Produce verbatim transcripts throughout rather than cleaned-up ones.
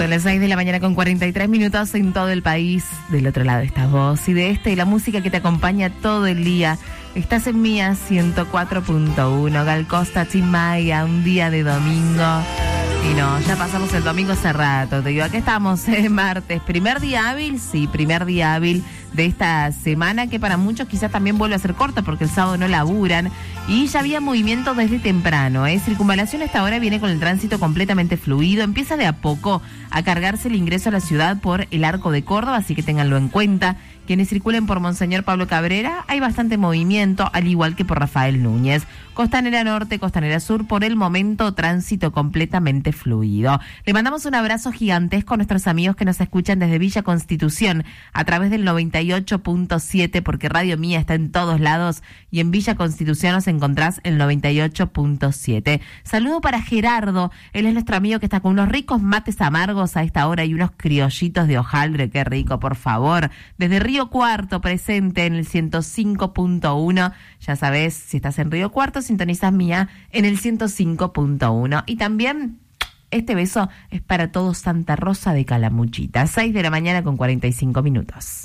Son las seis de la mañana con cuarenta y tres minutos en todo el país. Del otro lado esta voz y de este, la música que te acompaña todo el día. Estás en Mía ciento cuatro punto uno, Gal Costa, Tim Maya, un día de domingo. Y no, ya pasamos el domingo hace rato. Te digo, aquí estamos, eh, martes. Primer día hábil, sí, primer día hábil de esta semana, que para muchos quizás también vuelve a ser corta porque el sábado no laburan. Y ya había movimiento desde temprano, ¿eh? Circunvalación hasta ahora viene con el tránsito completamente fluido. Empieza de a poco a cargarse el ingreso a la ciudad por el Arco de Córdoba, así que ténganlo en cuenta. Quienes circulen por Monseñor Pablo Cabrera, hay bastante movimiento, al igual que por Rafael Núñez. Costanera Norte, Costanera Sur, por el momento tránsito completamente fluido. Le mandamos un abrazo gigantesco a nuestros amigos que nos escuchan desde Villa Constitución a través del noventa y ocho punto siete, porque Radio Mía está en todos lados y en Villa Constitución nos encontrás el noventa y ocho punto siete. Saludo para Gerardo, él es nuestro amigo que está con unos ricos mates amargos a esta hora y unos criollitos de hojaldre, qué rico, por favor. Desde Río Cuarto, presente en el ciento cinco punto uno. Ya sabes, si estás en Río Cuarto, sintonizas Mía en el ciento cinco punto uno. Y también este beso es para todo Santa Rosa de Calamuchita. seis de la mañana con cuarenta y cinco minutos.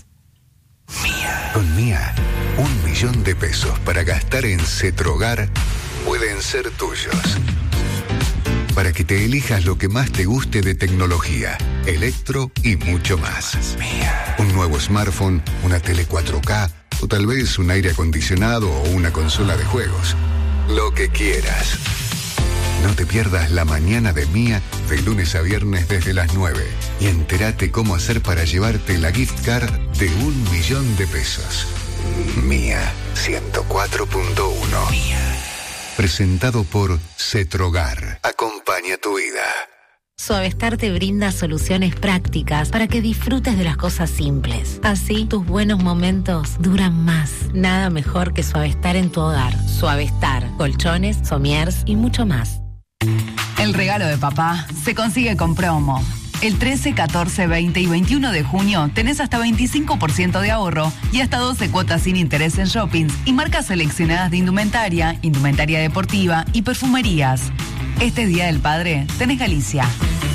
Mía. Con Mía, un millón de pesos para gastar en Cetrogar pueden ser tuyos. Para que te elijas lo que más te guste de tecnología, electro y mucho más. Mía. Un nuevo smartphone, una tele cuatro K o tal vez un aire acondicionado o una consola de juegos. Lo que quieras. No te pierdas la mañana de Mía de lunes a viernes desde las nueve y entérate cómo hacer para llevarte la gift card de un millón de pesos. Mía ciento cuatro punto uno. Mía. Presentado por Cetrogar. Acompaña tu vida. Suavestar te brinda soluciones prácticas para que disfrutes de las cosas simples. Así, tus buenos momentos duran más. Nada mejor que Suavestar en tu hogar. Suavestar, colchones, somiers y mucho más. El regalo de papá se consigue con promo. El trece, catorce, veinte y veintiuno de junio tenés hasta veinticinco por ciento de ahorro y hasta doce cuotas sin interés en shoppings y marcas seleccionadas de indumentaria, indumentaria deportiva y perfumerías. Este Día del Padre tenés Galicia.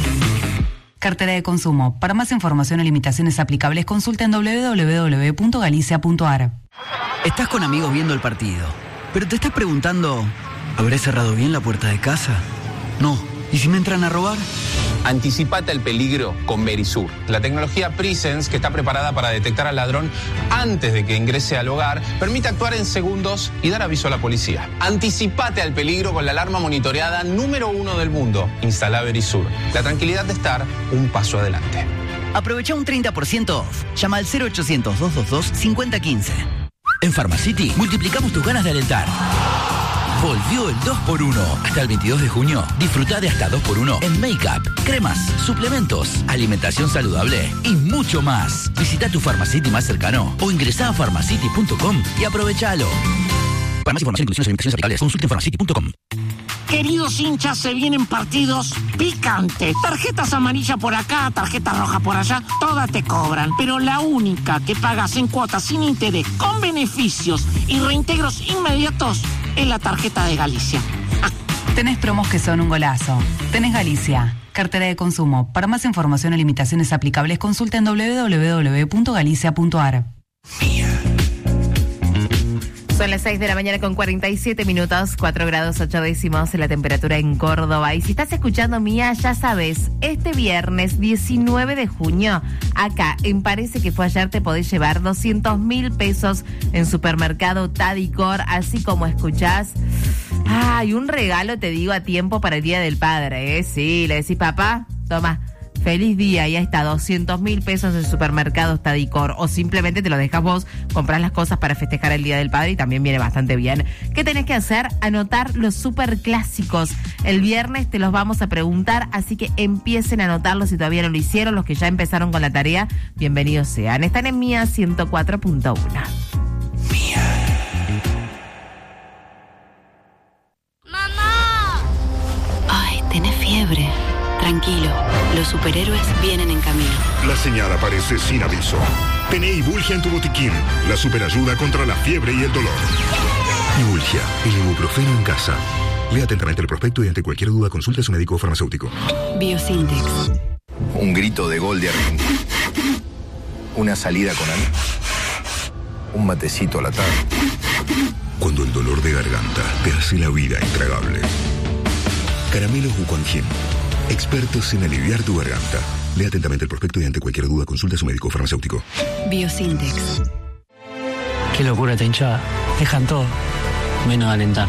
Cartera de consumo. Para más información o limitaciones aplicables, consulta en doble u doble u doble u punto galicia punto a r. Estás con amigos viendo el partido, pero te estás preguntando, ¿habré cerrado bien la puerta de casa? No. ¿Y si me entran a robar? Anticipate al peligro con Verisur, la tecnología Presence que está preparada para detectar al ladrón antes de que ingrese al hogar, permite actuar en segundos y dar aviso a la policía. Anticipate al peligro con la alarma monitoreada número uno del mundo. Instala Verisur. La tranquilidad de estar un paso adelante. Aprovecha un treinta por ciento off. Llama al cero ochocientos, doscientos veintidós, cincuenta quince. En Pharmacity multiplicamos tus ganas de alentar. Volvió el dos por uno. Hasta el veintidós de junio, disfruta de hasta dos por uno en make-up, cremas, suplementos, alimentación saludable y mucho más. Visita tu Pharmacity más cercano o ingresá a pharmacity punto com y aprovechalo. Para más información, inclusiones y limitaciones aplicables, consulte en pharmacity punto com. Queridos hinchas, se vienen partidos picantes. Tarjetas amarillas por acá, tarjeta roja por allá, todas te cobran. Pero la única que pagas en cuotas sin interés, con beneficios y reintegros inmediatos, es la tarjeta de Galicia. Ah. Tenés promos que son un golazo. Tenés Galicia. Cartera de consumo. Para más información o limitaciones aplicables, consulta en doble u doble u doble u punto galicia punto a r. Son las seis de la mañana con cuarenta y siete minutos, cuatro grados ocho décimos en la temperatura en Córdoba. Y si estás escuchando Mía, ya sabes, este viernes diecinueve de junio, acá en Parece que fue ayer, te podés llevar doscientos mil pesos en Supermercado Tadicor, así como escuchás. Ay, un regalo, te digo, a tiempo para el Día del Padre, ¿eh? Sí, le decís, papá, toma. Feliz día, y ahí está, doscientos mil pesos en Supermercados Tadicor. O simplemente te lo dejas vos, compras las cosas para festejar el Día del Padre y también viene bastante bien. ¿Qué tenés que hacer? Anotar los superclásicos. El viernes te los vamos a preguntar, así que empiecen a anotarlos si todavía no lo hicieron. Los que ya empezaron con la tarea, bienvenidos sean. Están en Mía ciento cuatro punto uno. Mía. ¡Mamá! Ay, tenés fiebre. Tranquilo, los superhéroes vienen en camino. La señal aparece sin aviso. Tené Ibulgia en tu botiquín, la superayuda contra la fiebre y el dolor. Ibulgia, el ibuprofeno en casa. Lea atentamente el prospecto y ante cualquier duda consulte a su médico o farmacéutico. Biosintex. Un grito de gol de Argentina. Una salida con amigos. Un matecito a la tarde. Cuando el dolor de garganta te hace la vida intragable. Caramelos Wuquanjin. Expertos en aliviar tu garganta. Lea atentamente el prospecto y ante cualquier duda consulta a su médico farmacéutico. Biosintex. Qué locura esta hinchada. Dejan todo, menos alentar.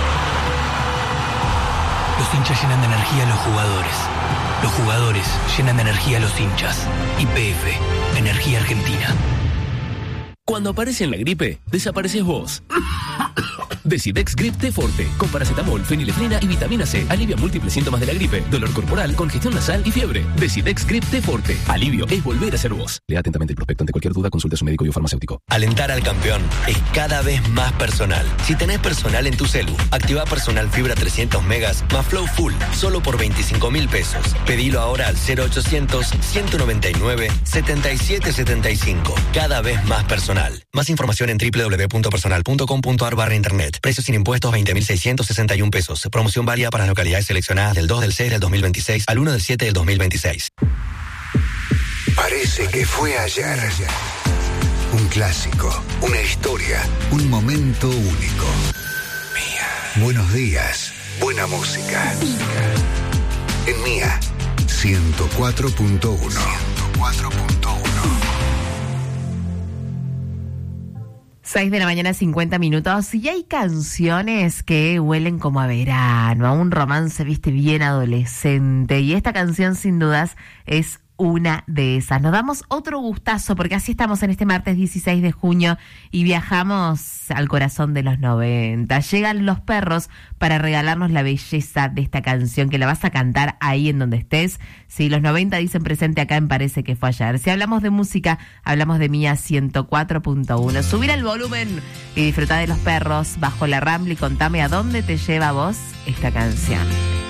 Los hinchas llenan de energía a los jugadores. Los jugadores llenan de energía a los hinchas. Y P F, Energía Argentina. Cuando aparece en la gripe, desapareces vos. Decidex Grip T Forte, con paracetamol, fenilefrina y vitamina C. Alivia múltiples síntomas de la gripe, dolor corporal, congestión nasal y fiebre. Decidex Grip T Forte. Alivio es volver a ser vos. Lea atentamente el prospecto. Ante cualquier duda, consulte a su médico y farmacéutico. Alentar al campeón es cada vez más personal. Si tenés personal en tu celu, activa personal fibra trescientos megas más Flow Full, solo por veinticinco mil pesos. Pedilo ahora al cero ochocientos, ciento noventa y nueve, setenta y siete setenta y cinco. Cada vez más personal. Más información en doble u doble u doble u punto personal punto com punto a r barra internet. Precios sin impuestos veinte mil seiscientos sesenta y uno pesos. Promoción válida para las localidades seleccionadas del dos del seis del dos mil veintiséis al uno del siete del dos mil veintiséis. Parece que fue ayer. Un clásico, una historia, un momento único. Mía. Buenos días, buena música. En Mía, ciento cuatro punto uno. ciento cuatro punto uno. seis de la mañana, cincuenta minutos, y hay canciones que huelen como a verano, a un romance, viste, bien adolescente, y esta canción sin dudas es una de esas. Nos damos otro gustazo porque así estamos en este martes dieciséis de junio y viajamos al corazón de los noventa. Llegan Los Perros para regalarnos la belleza de esta canción que la vas a cantar ahí en donde estés. Si los noventa dicen presente acá en Parece que fue ayer. Si hablamos de música, hablamos de Mía ciento cuatro punto uno. Subir el volumen y disfrutar de Los Perros bajo la Rambla y contame a dónde te lleva a vos esta canción.